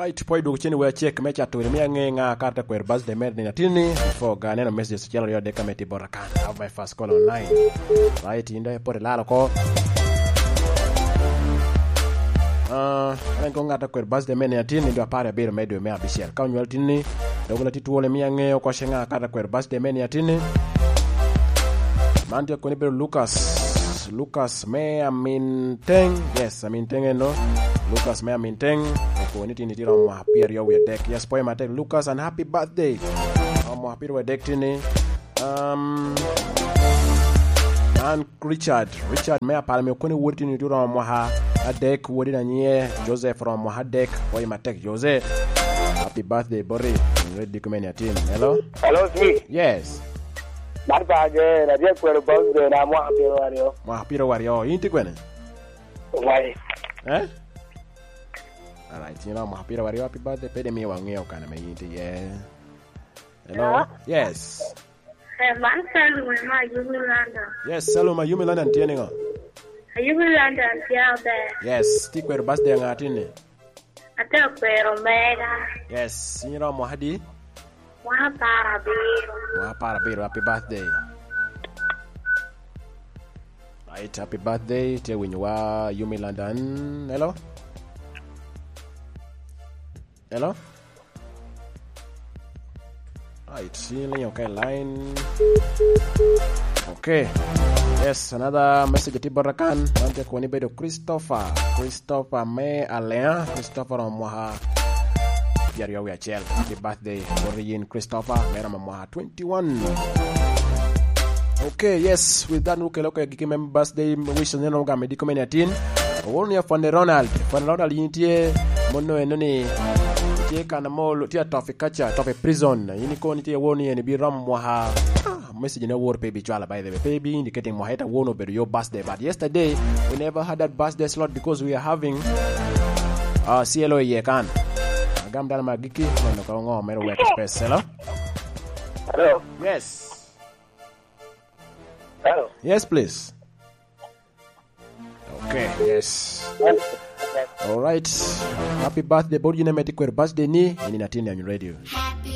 Alright, poi dugo chini we check mecha to mi nga karta kwer birthday mer ni natini for ganeno message chelo yo de kameti borakan. Have my first call online. Right, inde por lalo ko. Anen ko ngata kwer birthday mer ni natini ndo apare biro medio me abisiel. Ka nyol tini dogo lati tuole mi ngeo ko shenga karta kwer birthday mer ni natini. Mandio ko ni biro Lucas me aminteng. Yes, aminteng no. Lucas me aminteng. Ko ni tini tiro mo happy yo we deck. Yes, boy mate Lucas and happy birthday. Mo happy we deck tini. And Richard me apal me ko ni wodi ni tiro mo ha deck wodi na nye Joseph from mo ha deck. Boy mate Jose. Happy birthday Bori. Ready kumenya team. Hello Smith. Yes. Barbaje na je kwero birthday na mo happy wario. Inti kwene? Why? Alright, you know, mo happy wario happy birthday. Pede mi wangeo kana me inti yeah. Hello? Yes. Man Saluma Yumi London. Yes, Saluma Yumi London tieni ngo. Yumi London tiabe. Yes, ti kwero birthday ngatini. Ata kwero mega. Yes, you know mo hadi. Waparabiro. Happy birthday. Right, happy birthday to Winywa Yumi London. Hello? Right, see okay line. Okay. Yes, another message to Barakan. Mante ko ni bedo Christopher me Alain. Christopher Omwaha. Pierre we achel. Happy birthday Orion Christopher. Mera mwa 21. Okay, yes, with that look giki member birthday wish neno ga mediko menatin. Woni for Ronald yintie mono enoni tie kana molo tie tofikacha tofe prison. Yini ko nitie woni en bi ram mwa message na war baby jwala by the way. Baby indicating mo heta wono be your birthday, but yesterday we never had that birthday slot because we are having CLO yekan. Gamdana magiki no ko ngo mero work space. Hello? Yes. Hello. Yes, please. Okay, yes. All right. Happy birthday, Bodi na metikwer birthday ni natini ya radio.